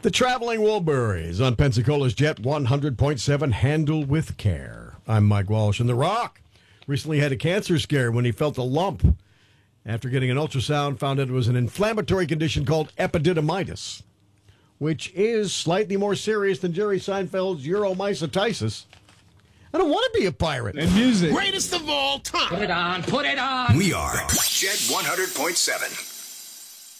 The Traveling Wilburys on Pensacola's Jet 100.7, handle with care. I'm Mike Walsh, and The Rock recently had a cancer scare when he felt a lump. After getting an ultrasound, found out it was an inflammatory condition called epididymitis, which is slightly more serious than Jerry Seinfeld's uromycetitis. I don't want to be a pirate. And music. Greatest of all time. Put it on. We are Jet 100.7.